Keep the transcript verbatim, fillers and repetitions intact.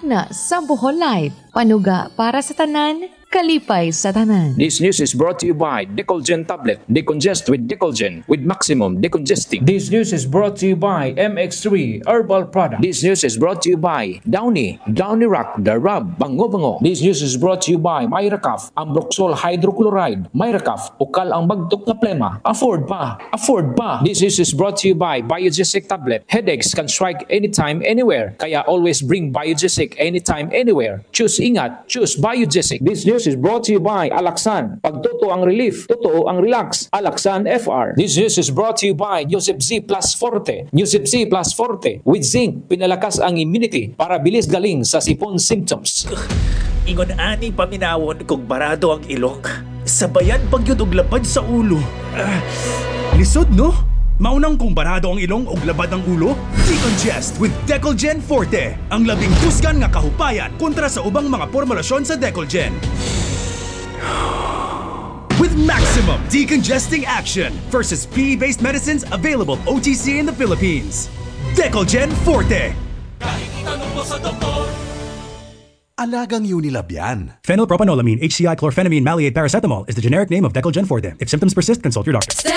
Akna sa Bohol Light. Panuga para sa tanan, kalipay sa tanan. This news is brought to you by Decolgen Tablet. Decongest with Decolgen with maximum decongesting. This news is brought to you by M X three Herbal Product. This news is brought to you by Downy, Downy Rock, The Rub, Bango Bango. This news is brought to you by Myracaf, Ambroxol Hydrochloride. Myracaf, ukal ang bagtok na plema. Afford pa, afford pa. This news is brought to you by Biogesic Tablet. Headaches can strike anytime, anywhere. Kaya always bring Biogesic anytime, anywhere. Choose ingat, choose Biogesic. This news is brought to you by Alaxan. Pag totoo ang relief, totoo ang relax. Alaxan F R. This news is brought to you by Nusip Z Plus Forte. Nusip Z Plus Forte with zinc, pinalakas ang immunity para bilis galing sa sipon symptoms. Ingon ani paminawon kung barado ang ilok. Sabayan pagyud og labad sa ulo. Uh, lisod no? Maunang kung barado ang ilong o labad ang ulo? Decongest with Decolgen Forte. Ang labing tusgan nga kahupayan kontra sa ubang mga formulasyon sa Decolgen. With maximum decongesting action versus P E-based medicines available O T C in the Philippines. Decolgen Forte. Kahit itanong mo sa doktor, Alagang Unilab yan. Phenylpropanolamine, H C I, chlorphenamine, maleate, paracetamol is the generic name of Decolgen Forte. If symptoms persist, consult your doctor.